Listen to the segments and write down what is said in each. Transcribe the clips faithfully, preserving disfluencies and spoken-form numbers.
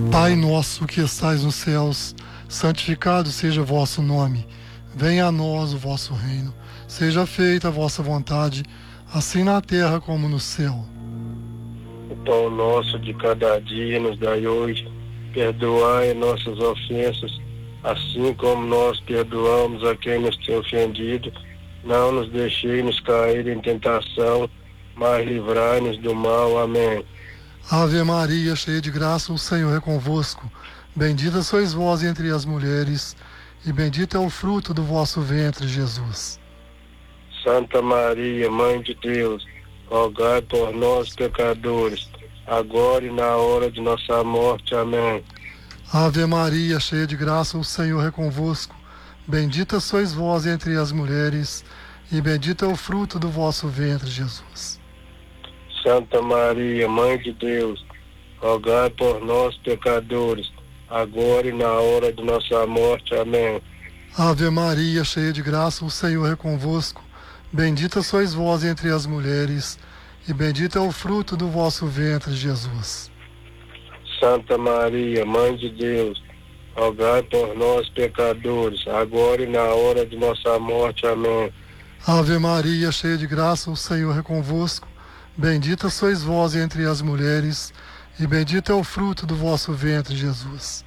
Pai nosso que estais nos céus, santificado seja o vosso nome. Venha a nós o vosso reino. Seja feita a vossa vontade, assim na terra como no céu. O pão nosso de cada dia nos dai hoje. Perdoai nossas ofensas, assim como nós perdoamos a quem nos tem ofendido. Não nos deixeis cair em tentação, mas livrai-nos do mal. Amém. Ave Maria, cheia de graça, o Senhor é convosco. Bendita sois vós entre as mulheres, e bendito é o fruto do vosso ventre, Jesus. Santa Maria, Mãe de Deus, rogai por nós, pecadores, agora e na hora de nossa morte. Amém. Ave Maria, cheia de graça, o Senhor é convosco. Bendita sois vós entre as mulheres, e bendito é o fruto do vosso ventre, Jesus. Santa Maria, Mãe de Deus, rogai por nós, pecadores, agora e na hora de nossa morte. Amém. Ave Maria, cheia de graça, o Senhor é convosco. Bendita sois vós entre as mulheres, e bendito é o fruto do vosso ventre, Jesus. Santa Maria, Mãe de Deus, rogai por nós, pecadores, agora e na hora de nossa morte. Amém. Ave Maria, cheia de graça, o Senhor é convosco. Bendita sois vós entre as mulheres, e bendito é o fruto do vosso ventre, Jesus.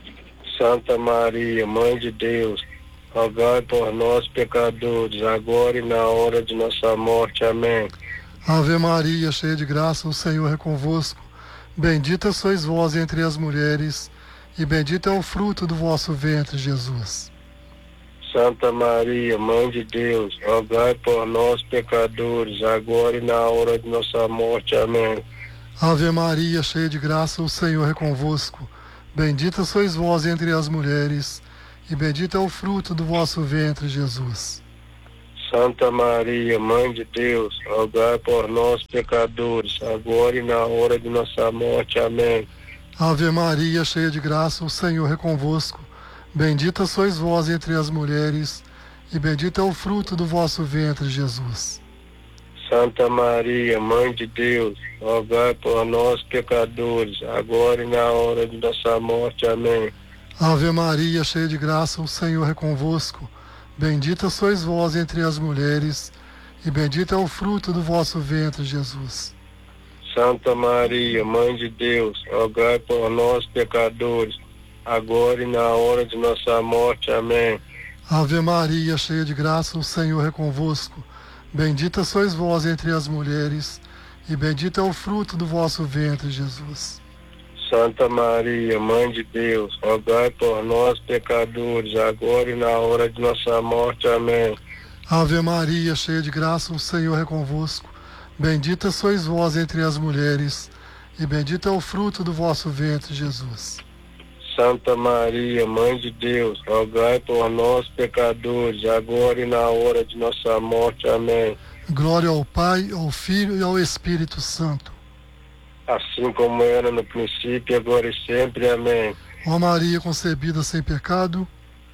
Santa Maria, Mãe de Deus, rogai por nós, pecadores, agora e na hora de nossa morte. Amém. Ave Maria, cheia de graça, o Senhor é convosco. Bendita sois vós entre as mulheres, e bendito é o fruto do vosso ventre, Jesus. Santa Maria, Mãe de Deus, rogai por nós, pecadores, agora e na hora de nossa morte. Amém. Ave Maria, cheia de graça, o Senhor é convosco. Bendita sois vós entre as mulheres, e bendito é o fruto do vosso ventre, Jesus. Santa Maria, Mãe de Deus, rogai por nós, pecadores, agora e na hora de nossa morte. Amém. Ave Maria, cheia de graça, o Senhor é convosco. Bendita sois vós entre as mulheres, e bendito é o fruto do vosso ventre, Jesus. Santa Maria, Mãe de Deus, rogai por nós, pecadores, agora e na hora de nossa morte. Amém. Ave Maria, cheia de graça, o Senhor é convosco. Bendita sois vós entre as mulheres, e bendito é o fruto do vosso ventre, Jesus. Santa Maria, Mãe de Deus, rogai por nós, pecadores, agora e na hora de nossa morte. Amém. Ave Maria, cheia de graça, o Senhor é convosco. Bendita sois vós entre as mulheres, e bendito é o fruto do vosso ventre, Jesus. Santa Maria, Mãe de Deus, rogai por nós, pecadores, agora e na hora de nossa morte. Amém. Ave Maria, cheia de graça, o Senhor é convosco. Bendita sois vós entre as mulheres, e bendito é o fruto do vosso ventre, Jesus. Santa Maria, Mãe de Deus, rogai por nós, pecadores, agora e na hora de nossa morte. Amém. Glória ao Pai, ao Filho e ao Espírito Santo. Assim como era no princípio, agora e sempre. Amém. Ó Maria concebida sem pecado,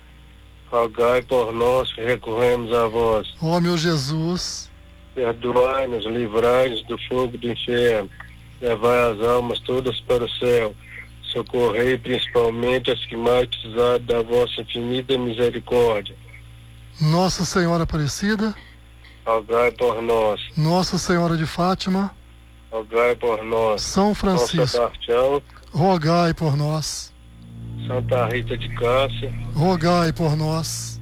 rogai por nós que recorremos a vós. Ó meu Jesus, perdoai-nos, livrai-nos do fogo do inferno, levai as almas todas para o céu, socorrei principalmente as que mais precisarem da vossa infinita misericórdia. Nossa Senhora Aparecida, rogai por nós. Nossa Senhora de Fátima, rogai por nós. São Francisco, São Sebastião, rogai por nós. Santa Rita de Cássia, rogai por nós.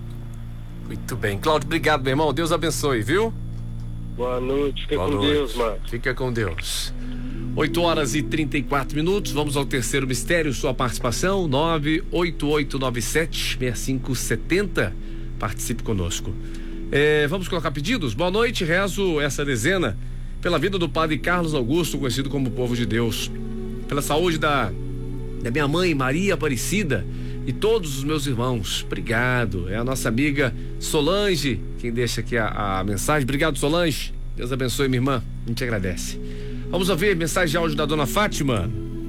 Muito bem, Cláudio, obrigado, meu irmão, Deus abençoe, viu? Boa noite, fica Boa com noite. Deus, mano. Fica com Deus. oito horas e trinta e quatro minutos, vamos ao terceiro mistério, sua participação, nove oito oito nove sete seis cinco sete zero, participe conosco. É, vamos colocar pedidos? Boa noite, rezo essa dezena pela vida do padre Carlos Augusto, conhecido como Povo de Deus, pela saúde da, da minha mãe Maria Aparecida e todos os meus irmãos. Obrigado. É a nossa amiga Solange quem deixa aqui a, a mensagem. Obrigado, Solange. Deus abençoe, minha irmã. A gente agradece. Vamos ouvir mensagem de áudio da dona Fátima.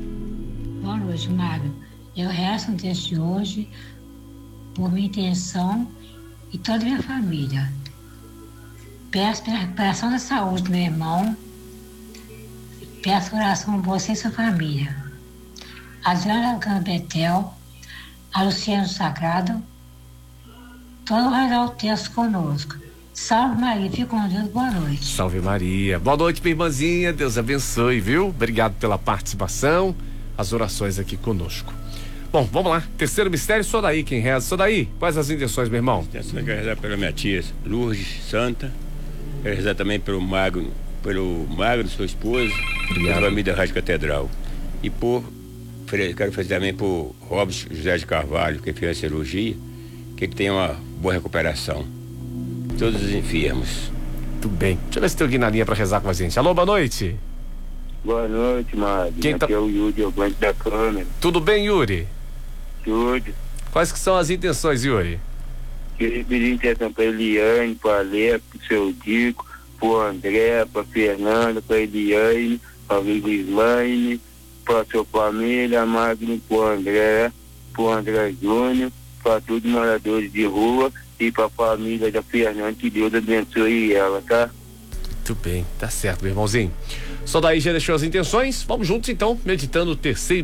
Boa noite, Mário. Eu rezo no texto de hoje por minha intenção e toda a minha família. Peço pela recuperação da saúde do meu irmão. Peço oração por você e sua família. Adriana Gambetel, a Luciano Sagrado, todo vai dar o texto conosco. Salve Maria, fique com Deus, boa noite. Salve Maria. Boa noite, minha irmãzinha, Deus abençoe, viu? Obrigado pela participação, as orações aqui conosco. Bom, vamos lá, terceiro mistério, só daí quem reza. Só daí, quais as intenções, meu irmão? Eu quero rezar pela minha tia Lourdes Santa, quero rezar também pelo Magno, pelo Magno, sua esposa, pela família da Rádio Catedral. E por, quero fazer também por Robson José de Carvalho, que fez a cirurgia, que ele tenha uma boa recuperação. Todos os enfermos. Tudo bem. Deixa eu ver se tem alguém na linha para rezar com a gente. Alô, boa noite. Boa noite, Mário. Quem tá... Aqui é o Yuri, eu aguento da câmera. Tudo bem, Yuri? Tudo. Quais que são as intenções, Yuri? Queria pedir intenção para Eliane, para Aleco, para o seu Dico, para o André, para a Fernanda, para a Eliane, para a Viviane, para a sua família, Magno, para o André, para o André Júnior, para todos os moradores de rua e para a família da Fernanda, que Deus abençoe ela, tá? Muito bem, tá certo, meu irmãozinho. Só daí já deixou as intenções. Vamos juntos então, meditando o terceiro